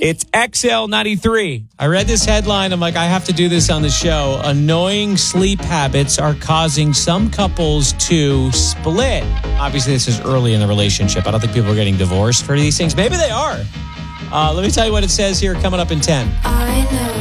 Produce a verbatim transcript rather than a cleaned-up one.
It's X L ninety-three. I read this headline. I'm like, I have to do this on the show. Annoying sleep habits are causing some couples to split. Obviously, this is early in the relationship. I don't think people are getting divorced for these things. Maybe they are. Uh, let me tell you what it says here coming up in ten. I know